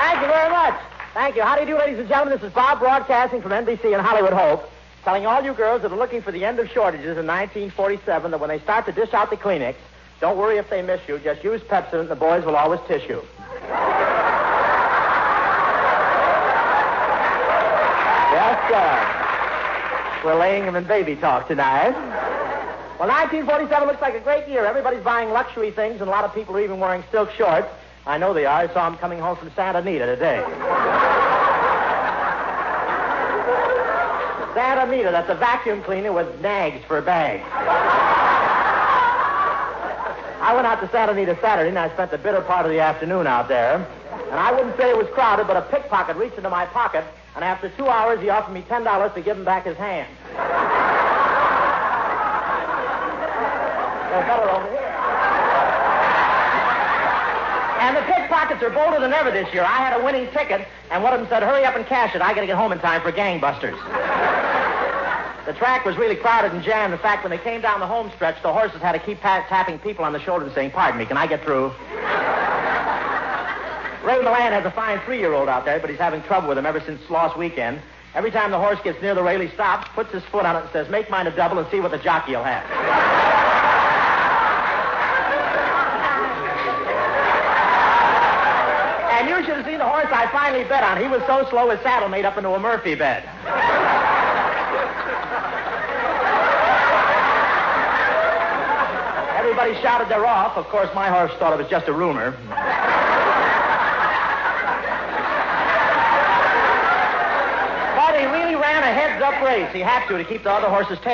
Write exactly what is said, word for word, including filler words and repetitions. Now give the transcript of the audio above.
Thank you very much. Thank you. How do you do, ladies and gentlemen? This is Bob broadcasting from N B C and Hollywood Hope, telling all you girls that are looking for the end of shortages in nineteen forty-seven that when they start to dish out the Kleenex, don't worry if they miss you. Just use Pepsodent and the boys will always tissue. Yes, sir. We're laying them in baby talk tonight. Well, nineteen forty-seven looks like a great year. Everybody's buying luxury things, and a lot of people are even wearing silk shorts. I know they are. I saw them coming home from Santa Anita today. Santa Anita, that's a vacuum cleaner with nags for bags. I went out to Santa Anita Saturday, and I spent the bitter part of the afternoon out there. And I wouldn't say it was crowded, but a pickpocket reached into my pocket, and after two hours, he offered me ten dollars to give him back his hand. There's better over here. And the pickpockets are bolder than ever this year. I had a winning ticket, and one of them said, hurry up and cash it. I got to get home in time for gangbusters. The track was really crowded and jammed. In fact, when they came down the home stretch, the horses had to keep pa- tapping people on the shoulder and saying, pardon me, can I get through? Ray Milland has a fine three-year-old out there, but he's having trouble with him ever since last weekend. Every time the horse gets near the rail, he stops, puts his foot on it, and says, make mine a double and see what the jockey will have. And you should have seen the horse I finally bet on. He was so slow his saddle made up into a Murphy bed. Everybody shouted they're off. Of course, my horse thought it was just a rumor. But he really ran a heads-up race. He had to to keep the other horses' tails.